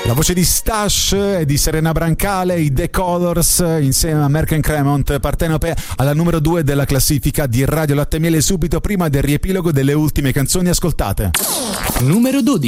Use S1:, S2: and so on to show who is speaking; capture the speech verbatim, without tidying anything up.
S1: La voce di Stash e di Serena Brancale, i The Colors, insieme a Merck Cremont, Partenope alla numero due della classifica di Radio Latte e Miele, subito prima del riepilogo delle ultime canzoni ascoltate.
S2: Numero dodici.